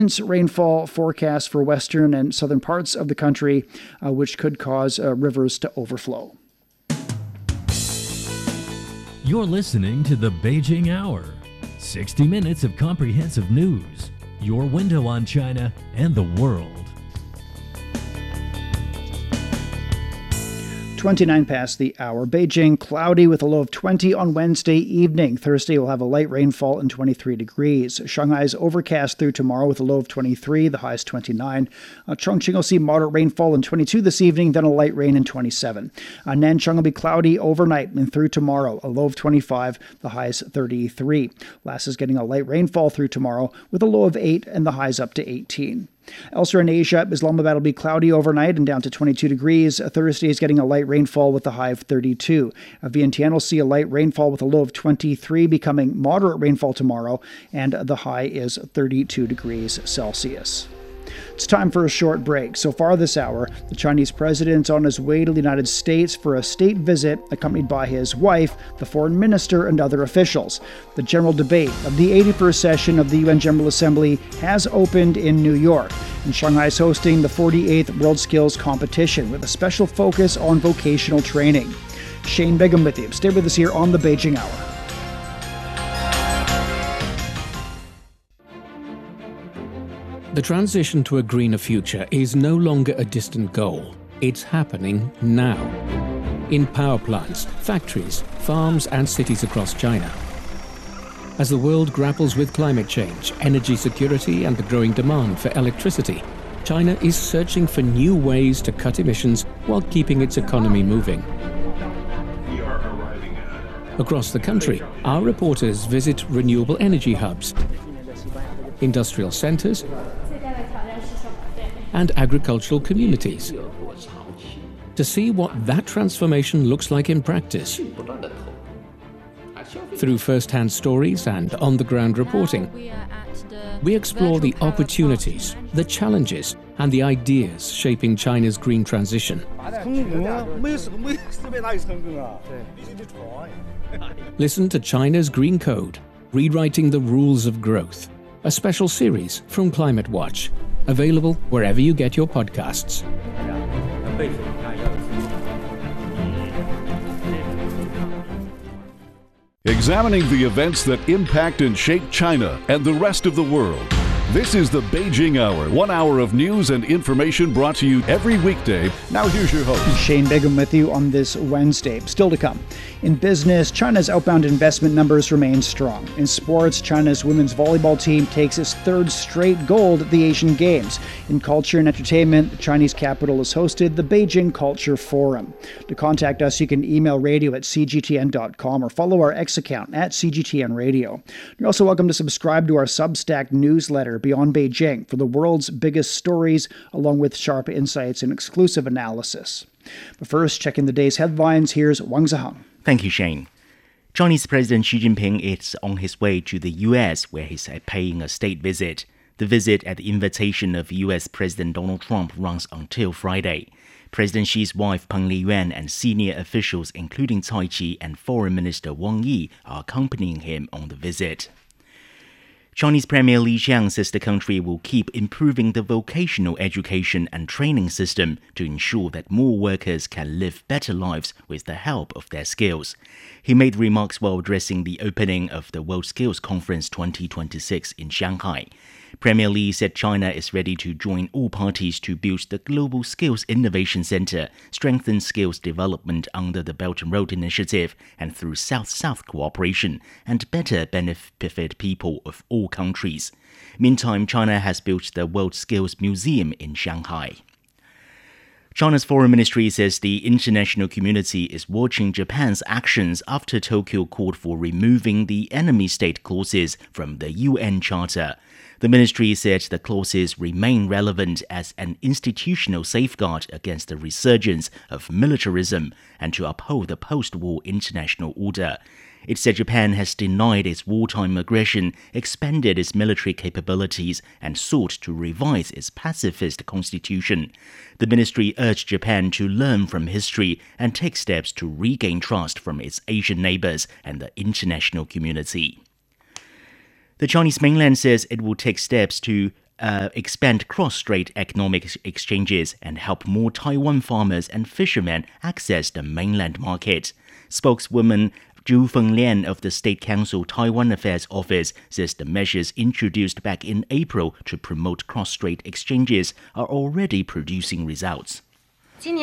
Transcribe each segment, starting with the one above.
Rainfall forecast for western and southern parts of the country, which could cause rivers to overflow. You're listening to the Beijing Hour. 60 minutes of comprehensive news. Your window on China and the world. 29 past the hour. Beijing, cloudy with a low of 20 on Wednesday evening. Thursday will have a light rainfall and 23 degrees. Shanghai's overcast through tomorrow with a low of 23, the high is 29. Chongqing will see moderate rainfall and 22 this evening, then a light rain and 27. Nanchang will be cloudy overnight and through tomorrow, a low of 25, the high is 33. Lhasa is getting a light rainfall through tomorrow with a low of 8 and the highs up to 18. Elsewhere in Asia, Islamabad will be cloudy overnight and down to 22 degrees. Thursday is getting a light rainfall with a high of 32. Vientiane will see a light rainfall with a low of 23, becoming moderate rainfall tomorrow, and the high is 32 degrees Celsius. It's time for a short break. So far this hour, the Chinese president's on his way to the United States for a state visit, accompanied by his wife, the foreign minister, and other officials. The general debate of the 81st session of the UN General Assembly has opened in New York, and Shanghai is hosting the 48th World Skills Competition with a special focus on vocational training. Shane Bigham with you. Stay with us here on the Beijing Hour. The transition to a greener future is no longer a distant goal. It's happening now. In power plants, factories, farms, and cities across China. As the world grapples with climate change, energy security, and the growing demand for electricity, China is searching for new ways to cut emissions while keeping its economy moving. Across the country, our reporters visit renewable energy hubs, industrial centers, and agricultural communities to see what that transformation looks like in practice. Through first-hand stories and on-the-ground reporting, we explore the opportunities, the challenges, and the ideas shaping China's green transition. Listen to China's Green Code, Rewriting the Rules of Growth, a special series from Climate Watch, available wherever you get your podcasts. Examining the events that impact and shape China and the rest of the world. This is the Beijing Hour, 1 hour of news and information brought to you every weekday. Now here's your host. Shane Bigham with you on this Wednesday. Still to come. In business, China's outbound investment numbers remain strong. In sports, China's women's volleyball team takes its third straight gold at the Asian Games. In culture and entertainment, the Chinese capital has hosted the Beijing Culture Forum. To contact us, you can email radio@cgtn.com or follow our X account @CGTN Radio. You're also welcome to subscribe to our Substack newsletter, Beyond Beijing, for the world's biggest stories, along with sharp insights and exclusive analysis. But first, checking the day's headlines, here's Wang Zihang. Thank you, Shane. Chinese President Xi Jinping is on his way to the U.S., where he's paying a state visit. The visit, at the invitation of U.S. President Donald Trump, runs until Friday. President Xi's wife Peng Liyuan and senior officials, including Cai Qi and Foreign Minister Wang Yi, are accompanying him on the visit. Chinese Premier Li Qiang says the country will keep improving the vocational education and training system to ensure that more workers can live better lives with the help of their skills. He made remarks while addressing the opening of the World Skills Conference 2026 in Shanghai. Premier Li said China is ready to join all parties to build the Global Skills Innovation Center, strengthen skills development under the Belt and Road Initiative and through South-South cooperation, and better benefit people of all countries. Meantime, China has built the World Skills Museum in Shanghai. China's foreign ministry says the international community is watching Japan's actions after Tokyo called for removing the enemy state clauses from the UN Charter. The ministry said the clauses remain relevant as an institutional safeguard against the resurgence of militarism and to uphold the post-war international order. It said Japan has denied its wartime aggression, expanded its military capabilities, and sought to revise its pacifist constitution. The ministry urged Japan to learn from history and take steps to regain trust from its Asian neighbors and the international community. The Chinese mainland says it will take steps to expand cross-strait economic exchanges and help more Taiwan farmers and fishermen access the mainland market. Spokeswoman Zhu Fenglian of the State Council Taiwan Affairs Office says the measures introduced back in April to promote cross-strait exchanges are already producing results. In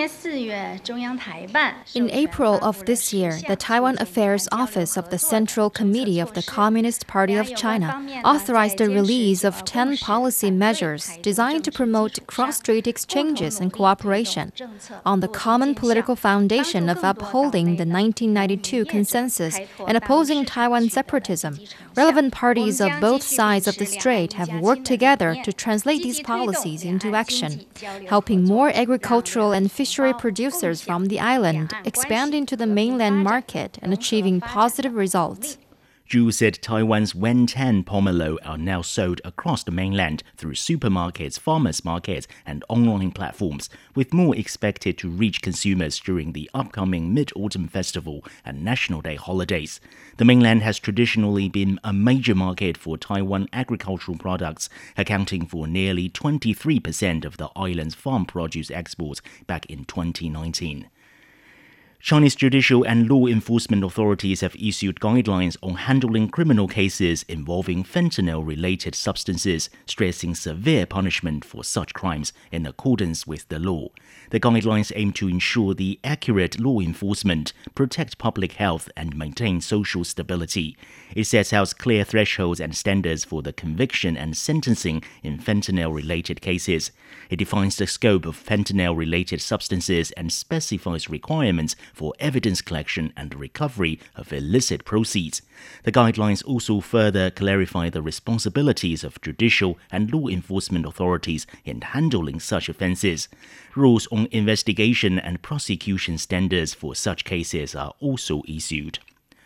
April of this year, the Taiwan Affairs Office of the Central Committee of the Communist Party of China authorized the release of 10 policy measures designed to promote cross-strait exchanges and cooperation. On the common political foundation of upholding the 1992 consensus and opposing Taiwan separatism, relevant parties of both sides of the strait have worked together to translate these policies into action, helping more agricultural and fishery producers from the island expand into the mainland market and achieving positive results. Zhu said Taiwan's Wen-10 pomelo are now sold across the mainland through supermarkets, farmers' markets, and online platforms, with more expected to reach consumers during the upcoming Mid-Autumn Festival and National Day holidays. The mainland has traditionally been a major market for Taiwan agricultural products, accounting for nearly 23% of the island's farm produce exports back in 2019. Chinese judicial and law enforcement authorities have issued guidelines on handling criminal cases involving fentanyl-related substances, stressing severe punishment for such crimes in accordance with the law. The guidelines aim to ensure the accurate law enforcement, protect public health, and maintain social stability. It sets out clear thresholds and standards for the conviction and sentencing in fentanyl-related cases. It defines the scope of fentanyl-related substances and specifies requirements for evidence collection and recovery of illicit proceeds. The guidelines also further clarify the responsibilities of judicial and law enforcement authorities in handling such offences. Rules on investigation and prosecution standards for such cases are also issued.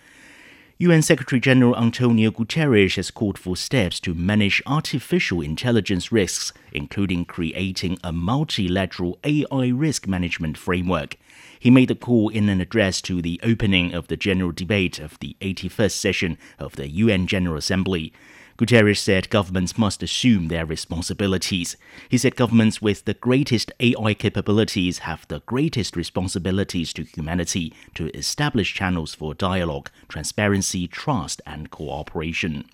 UN Secretary-General Antonio Guterres has called for steps to manage artificial intelligence risks, including creating a multilateral AI risk management framework. He made the call in an address to the opening of the general debate of the 81st session of the UN General Assembly. Guterres said governments must assume their responsibilities. He said governments with the greatest AI capabilities have the greatest responsibilities to humanity to establish channels for dialogue, transparency, trust, and cooperation.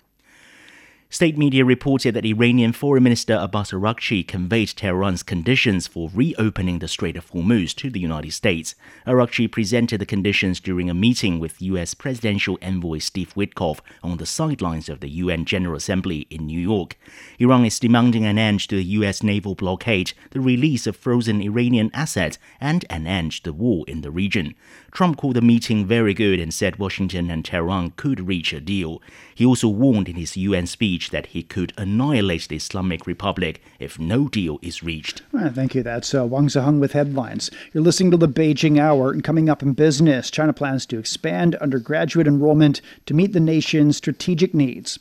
State media reported that Iranian Foreign Minister Abbas Araghchi conveyed Tehran's conditions for reopening the Strait of Hormuz to the United States. Araghchi presented the conditions during a meeting with U.S. Presidential Envoy Steve Witkoff on the sidelines of the UN General Assembly in New York. Iran is demanding an end to the U.S. naval blockade, the release of frozen Iranian assets, and an end to the war in the region. Trump called the meeting very good and said Washington and Tehran could reach a deal. He also warned in his UN speech that he could annihilate the Islamic Republic if no deal is reached. All right, thank you. That's Wang Ziheng with headlines. You're listening to the Beijing Hour, and coming up in business, China plans to expand undergraduate enrollment to meet the nation's strategic needs.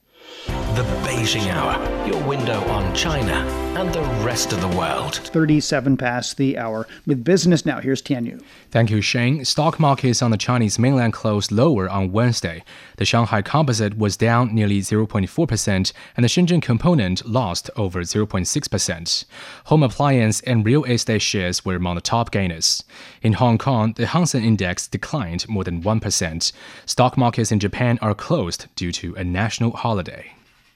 The Beijing Hour, your window on China and the rest of the world. 37 past the hour. With business now, here's Tianyu. Thank you, Shane. Stock markets on the Chinese mainland closed lower on Wednesday. The Shanghai Composite was down nearly 0.4%, and the Shenzhen Component lost over 0.6%. Home appliance and real estate shares were among the top gainers. In Hong Kong, the Hang Seng Index declined more than 1%. Stock markets in Japan are closed due to a national holiday.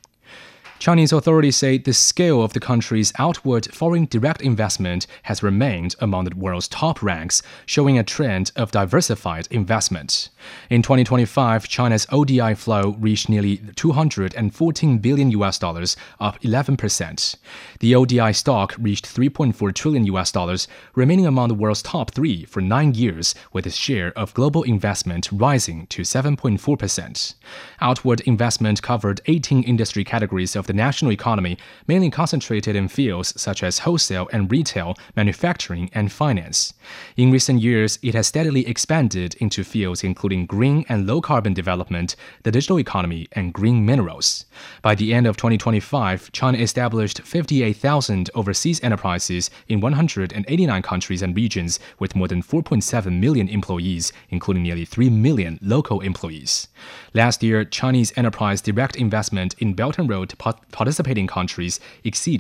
Chinese authorities say the scale of the country's outward foreign direct investment has remained among the world's top ranks, showing a trend of diversified investment. In 2025, China's ODI flow reached nearly $214 billion, up 11%. The ODI stock reached $3.4 trillion, remaining among the world's top 3 for 9 years, with its share of global investment rising to 7.4%. Outward investment covered 18 industry categories of the national economy, mainly concentrated in fields such as wholesale and retail, manufacturing, and finance. In recent years, it has steadily expanded into fields including green and low-carbon development, the digital economy, and green minerals. By the end of 2025, China established 58,000 overseas enterprises in 189 countries and regions with more than 4.7 million employees, including nearly 3 million local employees. Last year, Chinese enterprise direct investment in Belt and Road participating countries exceed